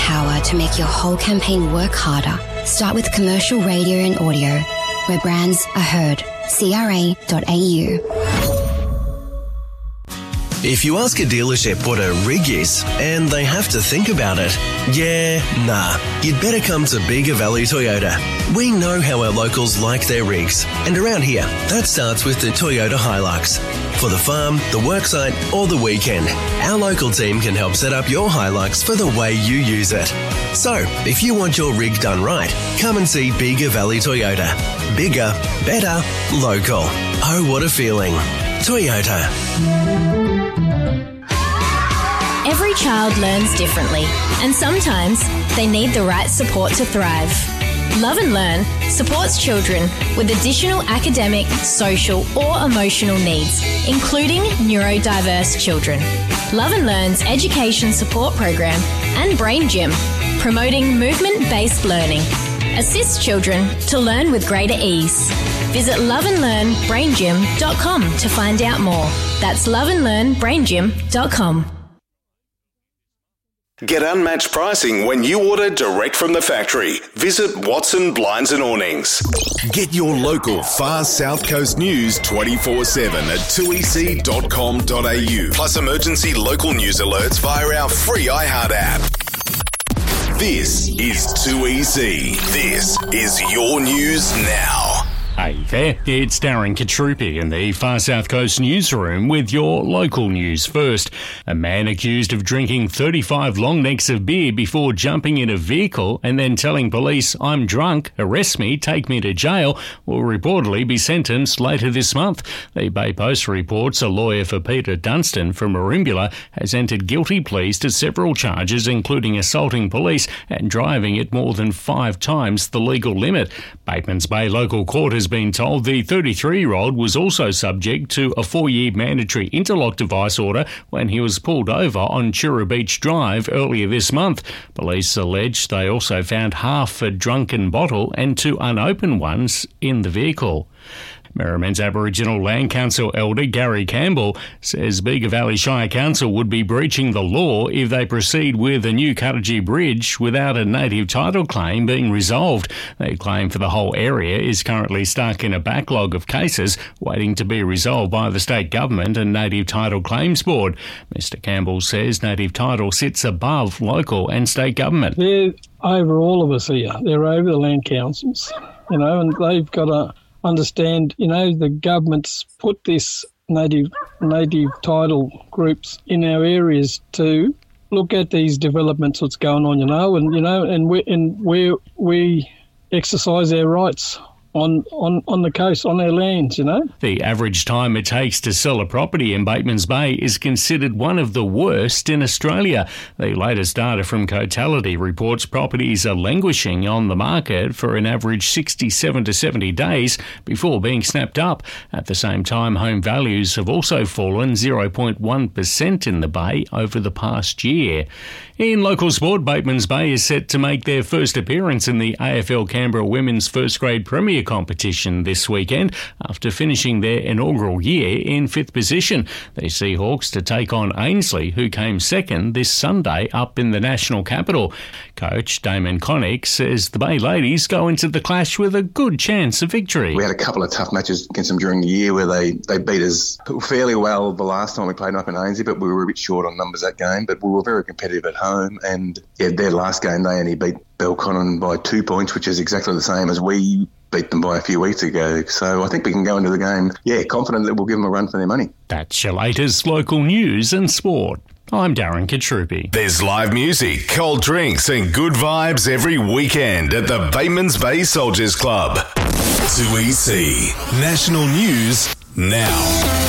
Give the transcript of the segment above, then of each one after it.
power to make your whole campaign work harder. Start with commercial radio and audio, where brands are heard. CRA.au. If you ask a dealership what a rig is, and they have to think about it, you'd better come to Bega Valley Toyota. We know how our locals like their rigs, and around here, that starts with the Toyota Hilux. For the farm, the worksite, or the weekend, our local team can help set up your Hilux for the way you use it. So, if you want your rig done right, come and see Bega Valley Toyota. Bigger, better, local. Oh, what a feeling. Toyota. Every child learns differently, and sometimes they need the right support to thrive. Love and Learn supports children with additional academic, social or emotional needs, including neurodiverse children. Love and Learn's education support program and Brain Gym, promoting movement-based learning, assists children to learn with greater ease. Visit loveandlearnbraingym.com to find out more. That's loveandlearnbraingym.com. Get unmatched pricing when you order direct from the factory. Visit Watson Blinds and Awnings. Get your local Far South Coast news 24/7 at 2ec.com.au. Plus emergency local news alerts via our free iHeart app. This is 2EC. This is your news now. Hey there, it's Darren Katrupi in the Far South Coast newsroom with your local news first. A man accused of drinking 35 long necks of beer before jumping in a vehicle and then telling police, "I'm drunk, arrest me, take me to jail," will reportedly be sentenced later this month. The Bay Post reports a lawyer for Peter Dunstan from Merimbula has entered guilty pleas to several charges, including assaulting police and driving at more than 5 times the legal limit. Batemans Bay local court has been told the 33-year-old was also subject to a 4-year mandatory interlock device order when he was pulled over on Chura Beach Drive earlier this month. Police allege they also found half a drunken bottle and 2 unopened ones in the vehicle. Merriman's Aboriginal Land Council elder Gary Campbell says Bega Valley Shire Council would be breaching the law if they proceed with a new Cuttagee Bridge without a native title claim being resolved. Their claim for the whole area is currently stuck in a backlog of cases waiting to be resolved by the state government and Native Title Claims Board. Mr Campbell says native title sits above local and state government. They're over all of us here. They're over the land councils, and they've got to understand, the government's put this native title groups in our areas to look at these developments that's going on, and we exercise our rights on the coast, on our lands, The average time it takes to sell a property in Batemans Bay is considered one of the worst in Australia. The latest data from Cotality reports properties are languishing on the market for an average 67 to 70 days before being snapped up. At the same time, home values have also fallen 0.1% in the Bay over the past year. In local sport, Batemans Bay is set to make their first appearance in the AFL Canberra Women's First Grade Premier competition this weekend after finishing their inaugural year in 5th position. The Seahawks to take on Ainslie, who came second this Sunday up in the national capital. Coach Damon Connick says the Bay ladies go into the clash with a good chance of victory. We had a couple of tough matches against them during the year where they beat us fairly well the last time we played up in Ainslie, but we were a bit short on numbers that game, but we were very competitive at home, and their last game they only beat Belconnen by 2 points, which is exactly the same as we beat them by a few weeks ago. So I think we can go into the game, confident that we'll give them a run for their money. That's your latest local news and sport. I'm Darren Katrupi. There's live music, cold drinks and good vibes every weekend at the Batemans Bay Soldiers Club. 2EC National News Now.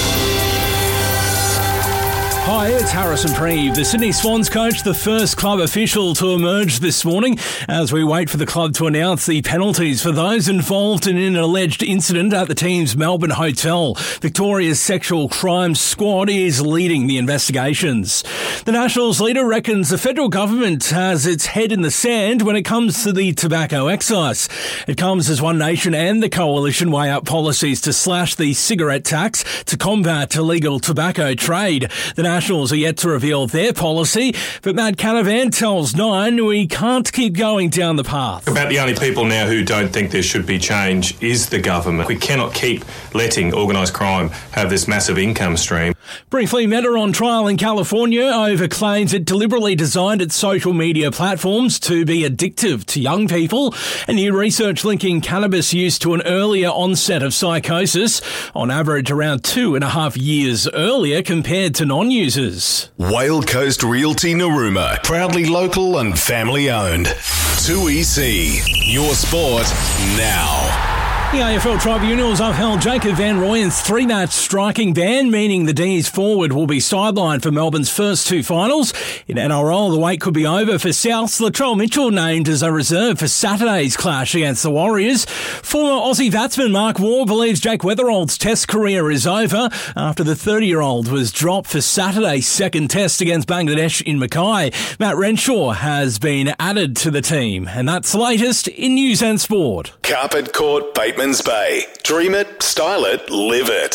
Hi, it's Harrison Preeve. The Sydney Swans coach, the first club official to emerge this morning as we wait for the club to announce the penalties for those involved in an alleged incident at the team's Melbourne hotel. Victoria's Sexual Crimes Squad is leading the investigations. The Nationals leader reckons the federal government has its head in the sand when it comes to the tobacco excise. It comes as One Nation and the Coalition weigh up policies to slash the cigarette tax to combat illegal tobacco trade. The Nationals officials are yet to reveal their policy, but Matt Canavan tells Nine we can't keep going down the path. About the only people now who don't think there should be change is the government. We cannot keep letting organised crime have this massive income stream. Briefly, Meta on trial in California over claims it deliberately designed its social media platforms to be addictive to young people, and new research linking cannabis use to an earlier onset of psychosis, on average around 2.5 years earlier compared to non-users. Whale Coast Realty Narooma, proudly local and family owned. 2EC, your sport now. The AFL Tribunals upheld Jacob Van Rooyen's 3-match striking ban, meaning the D's forward will be sidelined for Melbourne's first 2 finals. In NRL, the wait could be over for South's Latrell Mitchell named as a reserve for Saturday's clash against the Warriors. Former Aussie batsman Mark Waugh believes Jake Weatherald's Test career is over after the 30-year-old was dropped for Saturday's second Test against Bangladesh in Mackay. Matt Renshaw has been added to the team, and that's the latest in news and sport. Carpet Court, Bateman's Bay. Dream it, style it, live it.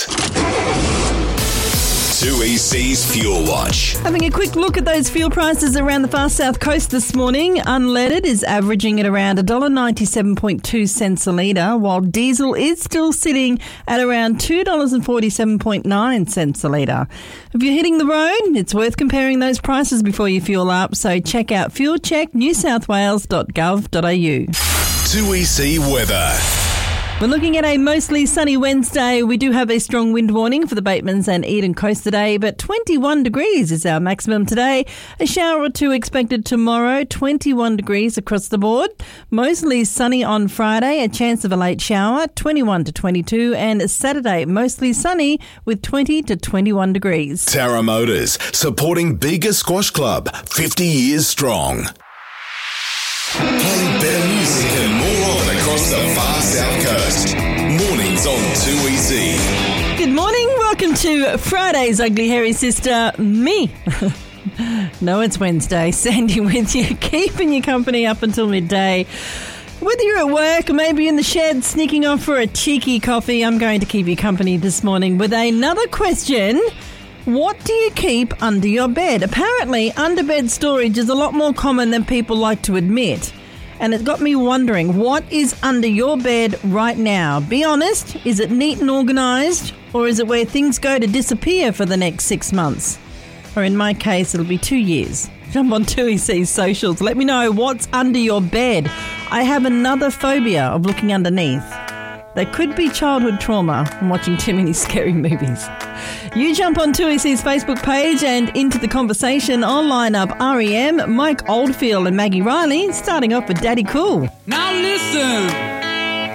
2EC's Fuel Watch. Having a quick look at those fuel prices around the far south coast this morning. Unleaded is averaging at around $1.97.2 a litre, while diesel is still sitting at around $2.47.9 a litre. If you're hitting the road, it's worth comparing those prices before you fuel up, so check out fuelchecknewsouthwales.gov.au. 2EC weather. We're looking at a mostly sunny Wednesday. We do have a strong wind warning for the Batemans and Eden Coast today, but 21 degrees is our maximum today. A shower or two expected tomorrow, 21 degrees across the board. Mostly sunny on Friday, a chance of a late shower, 21 to 22, and Saturday mostly sunny with 20 to 21 degrees. Tara Motors, supporting Bega Squash Club, 50 years strong. Playing better music and more often across the far south coast. Mornings on 2EC. Good morning. Welcome to Friday's Ugly Hairy Sister, me. No, it's Wednesday. Sandy with you, keeping you company up until midday. Whether you're at work or maybe in the shed sneaking off for a cheeky coffee, I'm going to keep you company this morning with another question. What do you keep under your bed? Apparently, underbed storage is a lot more common than people like to admit. And it got me wondering, what is under your bed right now? Be honest, is it neat and organised? Or is it where things go to disappear for the next 6 months? Or in my case, it'll be 2 years. Jump on 2EC's socials. Let me know what's under your bed. I have another phobia of looking underneath. There could be childhood trauma from watching too many scary movies. You jump on 2EC's Facebook page and into the conversation. I'll line up REM, Mike Oldfield and Maggie Riley, starting off with Daddy Cool. Now listen.